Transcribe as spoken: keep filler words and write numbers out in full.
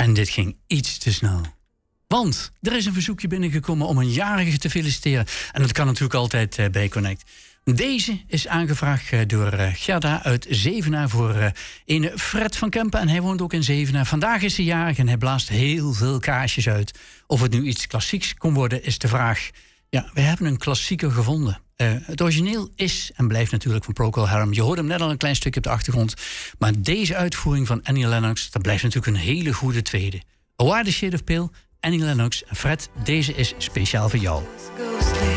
En dit ging iets te snel. Want er is een verzoekje binnengekomen om een jarige te feliciteren. En dat kan natuurlijk altijd uh, bij Connect. Deze is aangevraagd uh, door uh, Gerda uit Zevenaar voor uh, een Fred van Kempen. En hij woont ook in Zevenaar. Vandaag is hij jarig en hij blaast heel veel kaarsjes uit. Of het nu iets klassieks kon worden, is de vraag. Ja, we hebben een klassieker gevonden. Uh, het origineel is en blijft natuurlijk van Procol Harum. Je hoorde hem net al een klein stukje op de achtergrond. Maar deze uitvoering van Annie Lennox, dat blijft natuurlijk een hele goede tweede. A Wider Shade of Pale, Annie Lennox en Fred, deze is speciaal voor jou.